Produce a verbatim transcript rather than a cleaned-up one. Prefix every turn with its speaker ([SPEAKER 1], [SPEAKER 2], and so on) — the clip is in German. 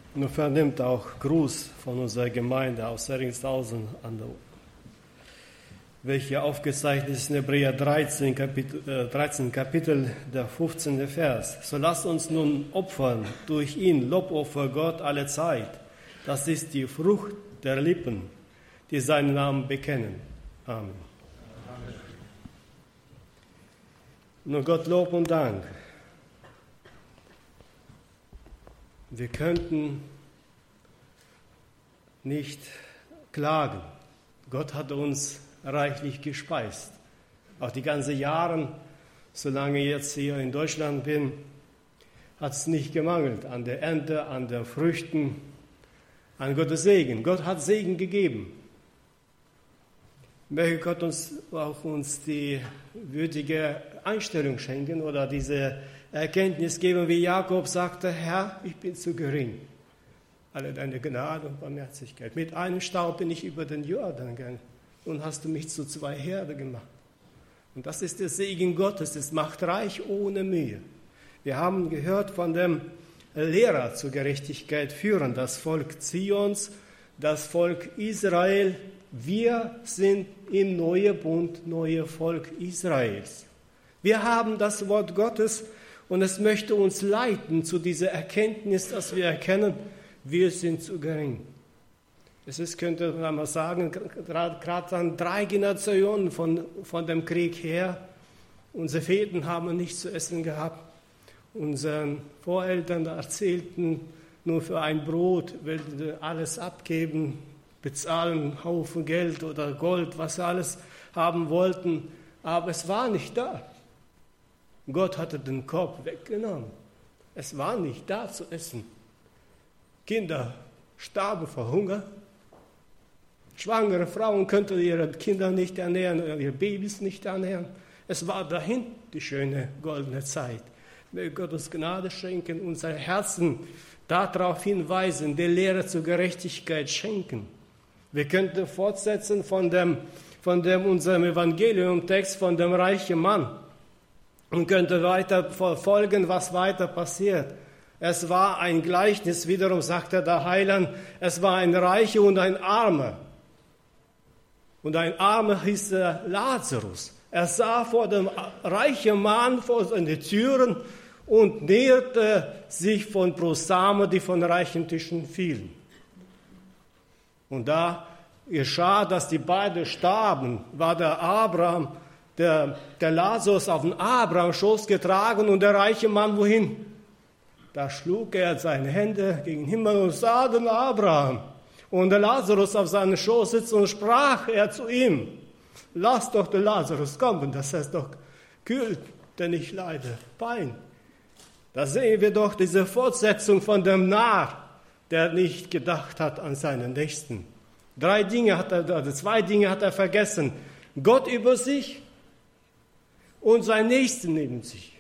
[SPEAKER 1] Nun vernimmt auch Gruß von unserer Gemeinde aus Heringshausen, an der, welche aufgezeichnet ist in Hebräer dreizehn Kapitel, äh, dreizehn Kapitel, der fünfzehnte Vers. So lasst uns nun opfern durch ihn Lobopfer Gott alle Zeit. Das ist die Frucht der Lippen, die seinen Namen bekennen. Amen. Amen. Nun Gott Lob und Dank. Wir könnten nicht klagen. Gott hat uns reichlich gespeist. Auch die ganzen Jahre, solange ich jetzt hier in Deutschland bin, hat es nicht gemangelt an der Ernte, an den Früchten, an Gottes Segen. Gott hat Segen gegeben. Möge Gott uns auch uns die würdige Einstellung schenken oder diese Erkenntnis geben, wie Jakob sagte, Herr, ich bin zu gering. Alle deine Gnade und Barmherzigkeit. Mit einem Staub bin ich über den Jordan gegangen und hast du mich zu zwei Herden gemacht. Und das ist der Segen Gottes, es macht reich ohne Mühe. Wir haben gehört von dem Lehrer zur Gerechtigkeit führen, das Volk Zions, das Volk Israel. Wir sind im neuen Bund, neue Volk Israels. Wir haben das Wort Gottes und es möchte uns leiten zu dieser Erkenntnis, dass wir erkennen, wir sind zu gering. Es ist, könnte man mal sagen, gerade an drei Generationen von, von dem Krieg her. Unsere Väter haben nichts zu essen gehabt. Unsere Voreltern erzählten, nur für ein Brot wollten sie alles abgeben, bezahlen, einen Haufen Geld oder Gold, was sie alles haben wollten. Aber es war nicht da. Gott hatte den Korb weggenommen. Es war nicht da zu essen. Kinder starben vor Hunger. Schwangere Frauen könnten ihre Kinder nicht ernähren, ihre Babys nicht ernähren. Es war dahin die schöne goldene Zeit. Möge Gott uns Gnade schenken, unsere Herzen darauf hinweisen, die Lehre zur Gerechtigkeit schenken. Wir könnten fortsetzen von dem, von dem unserem Evangeliumtext, von dem reichen Mann. Und könnte weiter verfolgen, was weiter passiert. Es war ein Gleichnis, wiederum sagte der Heiland, es war ein Reicher und ein Armer. Und ein Armer hieß der Lazarus. Er sah vor dem reichen Mann vor seinen Türen und näherte sich von Brosamen, die von reichen Tischen fielen. Und da geschah, dass die beiden starben, war der Abraham, Der, der Lazarus auf den Abraham-Schoß getragen und der reiche Mann wohin? Da schlug er seine Hände gegen den Himmel und sah den Abraham. Und der Lazarus auf seinem Schoß sitzt und sprach er zu ihm, lass doch den Lazarus kommen, das heißt doch, kühlt, denn ich leide Pein. Da sehen wir doch diese Fortsetzung von dem Narr, der nicht gedacht hat an seinen Nächsten. Drei Dinge hat er, also zwei Dinge hat er vergessen. Gott über sich, und sein Nächsten neben sich.